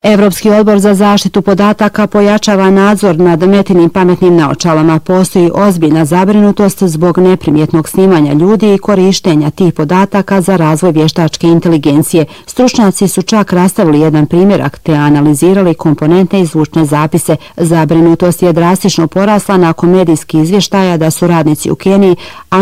Evropski odbor za zaštitu podataka pojačava nadzor nad Metinim pametnim naočalama. Postoji ozbiljna zabrinutost zbog neprimjetnog snimanja ljudi i korištenja tih podataka za razvoj vještačke inteligencije. Stručnjaci su čak rastavili jedan primjerak te analizirali komponente i zvučne zapise. Zabrinutost je drastično porasla nakon medijskih izvještaja da su radnici u Keniji